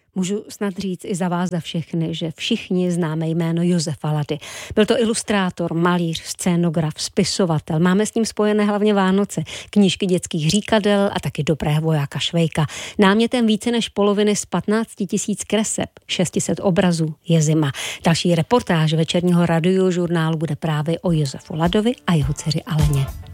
Můžu snad říct i za vás za všechny, že všichni známe jméno Josefa Lady. Byl to ilustrátor, malíř, scénograf, spisovatel. Máme s ním spojené hlavně Vánoce, knížky dětských říkadel a taky Dobrého vojáka Švejka. Námětem více než poloviny z 15 000 kreseb, 600 obrazů je zima. Další reportáž večerního radiožurnálu bude právě o Josefu Ladovi a jeho dceři Aleně.